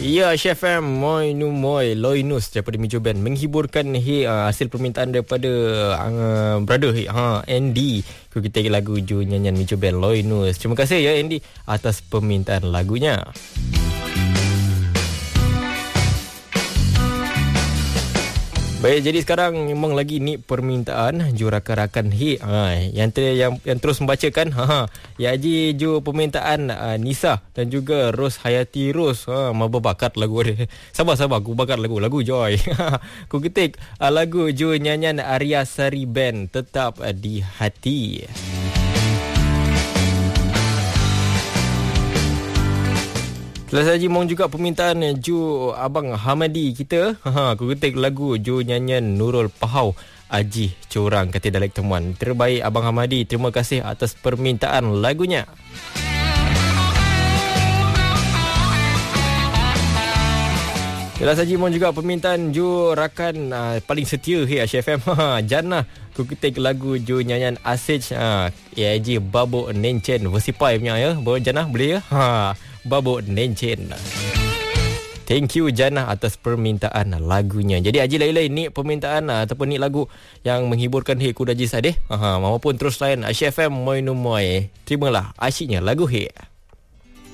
Ya, Chef M, Moi Nu Moi, Loinus daripada Mijo Band menghiburkan hasil permintaan daripada brother Andy. Kita lagu ju nyanyian Mijo Band Loinus. Terima kasih ya Andy atas permintaan lagunya. Baik, jadi sekarang memang lagi ni permintaan ju rakan-rakan yang terus membacakan ya Haji ju permintaan Nisa dan juga Ros Hayati Ros mau berbakat lagu dia. Sabar aku bakat lagu Joy. Ku ketik lagu ju nyanyian Arya Sari Band Tetap di Hati. Kelas Haji mohon juga permintaan ju Abang Hamadi kita. Aku ketik lagu ju nyanyian Nurul Pahau Aji Curang kata Dialek Temuan. Terbaik Abang Hamadi, terima kasih atas permintaan lagunya. Kelas Haji mohon juga permintaan ju rakan paling setia HFM Jannah. Aku ketik lagu ju nyanyian Asij Haji Babuk Nencen versi Pai punya ya. Jannah boleh ya? Babuk Nencen. Thank you Jannah atas permintaan lagunya. Jadi Haji lain-lain ni permintaan ataupun ni lagu yang menghiburkan Kuda Haji Sadeh maupun terus lain HFM Moi Nu Moi. Terimalah asyiknya lagu